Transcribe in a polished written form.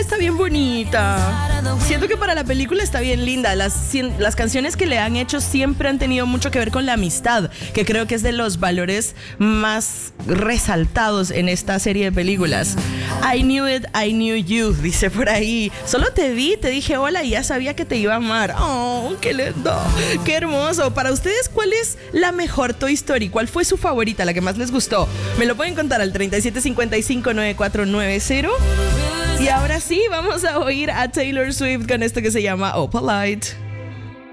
está bien bonita. Siento que para la película está bien linda. Las canciones que le han hecho siempre han tenido mucho que ver con la amistad, que creo que es de los valores más resaltados en esta serie de películas. I knew it, I knew you, dice por ahí. Solo te vi, te dije hola y ya sabía que te iba a amar. Oh, qué lindo, qué hermoso. Para ustedes, ¿cuál es la mejor Toy Story? ¿Cuál fue su favorita, la que más les gustó? Me lo pueden contar al 3755-9490. Y ahora sí, vamos a oír a Taylor Swift con esto que se llama Opalite.